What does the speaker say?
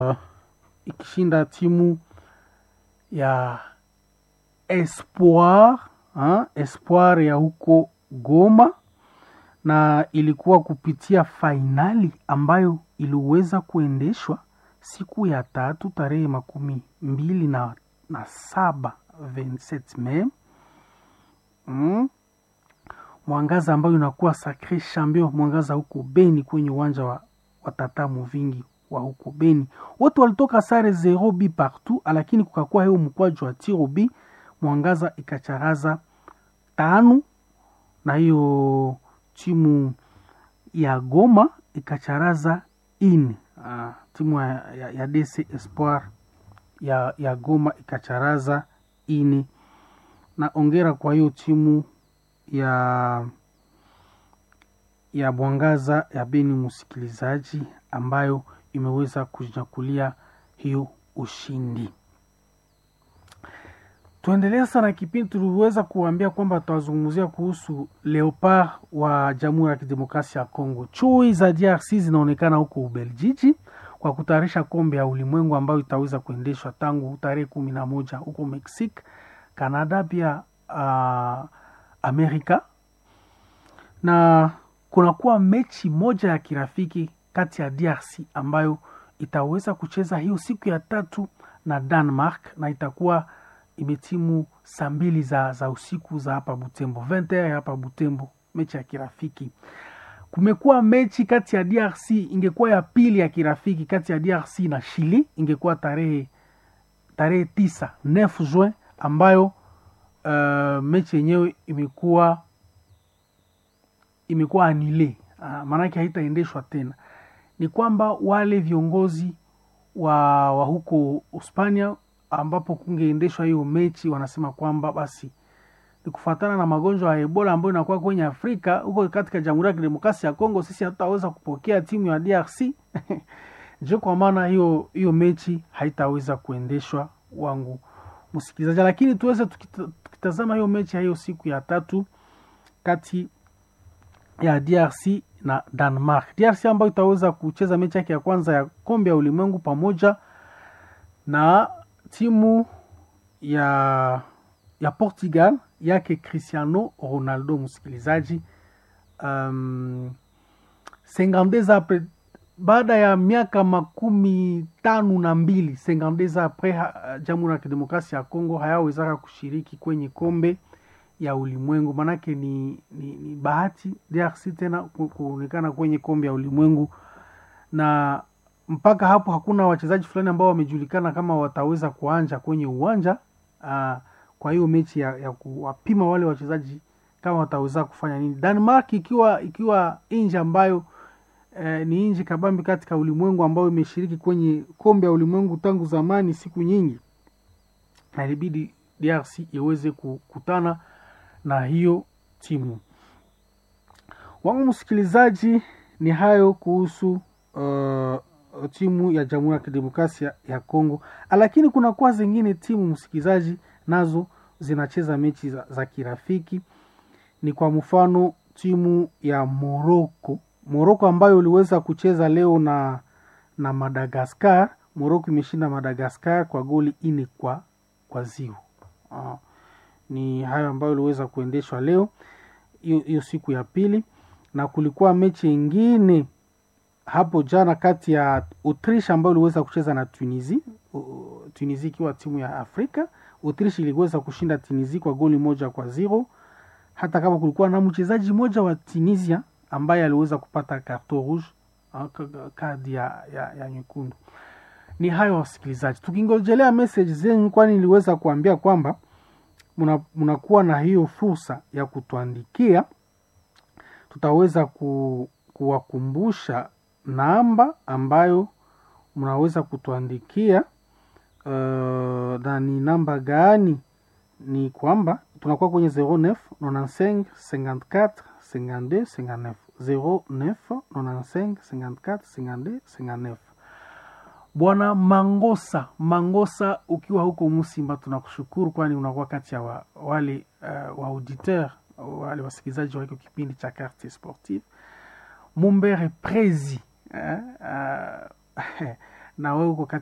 ikishinda timu ya Espoir, Espoir ya huko Goma, na ilikuwa kupitia fainali ambayo iliweza kuendeshwa siku ya tatu tarehe 27 27 Mei. Mwangaza ambayo inakuwa sacré champion Mwangaza huko Beni kwenye uwanja wa Tatamu Vingi wa huko Beni. Wote walitoka sare 0-0 partout, lakini kukakuwa hiyo mkwaju wa tiro B, Mwangaza ikacharaza 5 na hiyo timu ya Goma ikacharaza 4. Timu ya DC Espoir ya Goma ikacharaza 4. Na ongera kwa hiyo timu ya Mwangaza ya Beni, msikilizaji, ambayo imeweza kujinyakulia hiyo ushindi. Tuendelea sana kipindi. Tuliweza kuambia kwamba tutazungumzia kuhusu Leopard wa Jamhuri ya Kidemokrasia ya Kongo. Chui za DRC zinaonekana huko Ubelgiji kwa kutayarisha kombe ya ulimwengu ambayo itaweza kuendeshwa tangu tarehe 11 huko Mexico, Canada, pia Amerika. Na kunakuwa mechi moja ya kirafiki kati ya DRC ambayo itaweza kucheza hiyo siku ya tatu na Denmark, na itakuwa imetimu saa 2 za usiku za hapa Butembo, 20h hapa Butembo, mechi ya kirafiki. Kumekuwa mechi kati ya DRC, ingekuwa ya pili ya kirafiki kati ya DRC na Chile, ingekuwa tarehe 9 Juin, ambayo mechi yenyewe imekuwa anile, maanake haitaendeshwa tena. Ni kwamba wale viongozi wa huko Hispania ambapo kungeendeshwa hiyo mechi wanasema kwamba basi ni kufuatana na magonjwa ya Ebola ambayo inakuwa kwenye Afrika huko katika Jamhuri ya Kidemokrasia ya Kongo, sisi hatutaweza kupokea timu ya DRC. Ndio kwa maana hiyo mechi haitaweza kuendeshwa, wangu msikilizaji. Lakini tuweze tukitazama hiyo mechi ya hiyo siku ya tatu kati ya DRC na Denmark. DRC ambayo itaweza kucheza mechi yake ya kwanza ya kombe ya ulimwengu pamoja na timu ya Portugal yake Cristiano Ronaldo, msikilizaji. 52 baada ya miaka 52 52 apres, Jamhuri ya Kidemokrasia ya Kongo hayawezaka kushiriki kwenye kombe ya ulimwengu. Manake ni bahati DRC tena kuonekana kwenye kombe ya ulimwengu, na mpaka hapo hakuna wachezaji fulani ambao wamejulikana kama wataweza kuanja kwenye uwanja. Kwa hiyo mechi ya kuwapima wale wachezaji kama wataweza kufanya nini. Denmark ikiwa nchi ambayo ni nchi kabambi katika ulimwengu ambayo imeshiriki kwenye kombe ya ulimwengu tangu zamani siku nyingi, na ilibidi DRC iweze kukutana na hiyo timu. Wangu msikilizaji, ni hayo kuhusu timu ya Jamhuri ya Kidemokrasia ya Kongo. Lakini kuna kwa zingine timu, msikilizaji, nazo zinacheza mechi za kirafiki. Ni kwa mfano timu ya Morocco ambayo iliweza kucheza leo na Madagascar. Morocco imeshinda Madagascar kwa goli 4-0. Ni hayo ambayo iliweza kuendeshwa leo hiyo siku ya pili. Na kulikuwa mechi nyingine hapo jana kati ya Autriche ambayo iliweza kucheza na Tunisia ikiwa timu ya Afrika. Autriche iliweza kushinda Tunisia kwa goli 1-0, hata kama kulikuwa na mchezaji mmoja wa Tunisia ambaye aliweza kupata carton rouge, kadi ya nyekundu. Ni hayo wasikilizaji, tukingojelea message zenu, kwani niliweza kuambia kwamba mnakuwa na hiyo fursa ya kutuandikia. Tutaweza kuwakumbusha namba ambayo mnaweza kutuandikia. Na ni namba gani? Ni kwamba tunakuwa kwenye 09 95 54 52 59, 09 95 54 52 59. Bwana Mangosa ukiwa huko Musimba, tunakushukuru, kwani unakuwa kati ya wale wa auditeur, wale wasikilizaji wa kipindi cha Carte Sportive. Mumbere Prezi na wewe uko